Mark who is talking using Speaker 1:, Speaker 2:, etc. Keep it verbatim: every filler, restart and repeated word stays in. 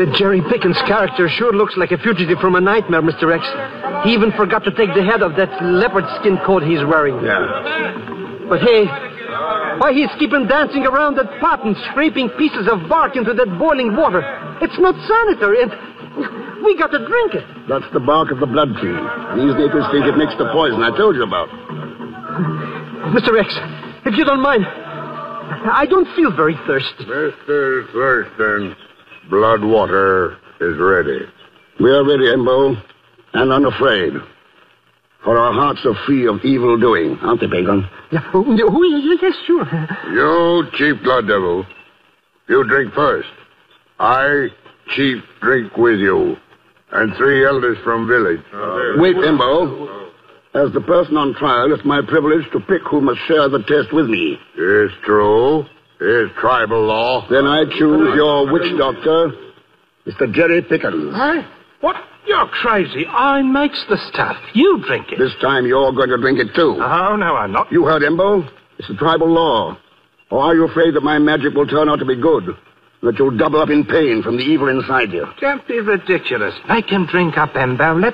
Speaker 1: Uh, Jerry Pickens' character sure looks like a fugitive from a nightmare, Mister X. He even forgot to take the head of that leopard skin coat he's wearing.
Speaker 2: Yeah.
Speaker 1: But hey, why he's keeping dancing around that pot and scraping pieces of bark into that boiling water? It's not sanitary, and we got to drink it.
Speaker 2: That's the bark of the blood tree. These natives think it makes the poison I told you about.
Speaker 1: Mister X, if you don't mind, I don't feel very thirsty.
Speaker 3: Mister Thurston, blood water is ready.
Speaker 2: We are ready, Embo, and unafraid. For our hearts are free of evil doing, aren't they, Bacon?
Speaker 1: Yeah, oh, oh, yes, sure.
Speaker 3: You, Chief Blood Devil, you drink first. I, Chief, drink with you. And three elders from village.
Speaker 2: Wait, Embo. As the person on trial, it's my privilege to pick who must share the test with me.
Speaker 3: It's true. It's tribal law.
Speaker 2: Then I choose your witch doctor, Mister Jerry Pickens.
Speaker 4: Huh? What? You're crazy. I makes the stuff. You drink it.
Speaker 2: This time you're going to drink it too.
Speaker 4: Oh, no, I'm not.
Speaker 2: You heard, Embo? It's the tribal law. Or are you afraid that my magic will turn out to be good? That you'll double up in pain from the evil inside you?
Speaker 4: Don't be ridiculous. Make him drink up, Embo. Let